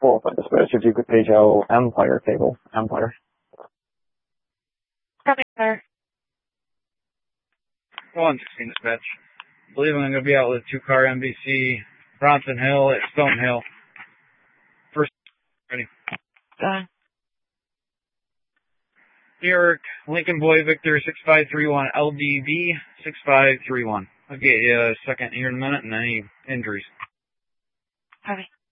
Well, dispatch, if you could page out Empire cable. Empire. Copy, sir. 116 dispatch. I believe I'm going to be out with a 2-car MVC, Bronson Hill at Stone Hill. First, ready. Done. New York, Lincoln Boy Victor 6531 LDV 6531. I'll get you a second here in a minute and any injuries. Copy.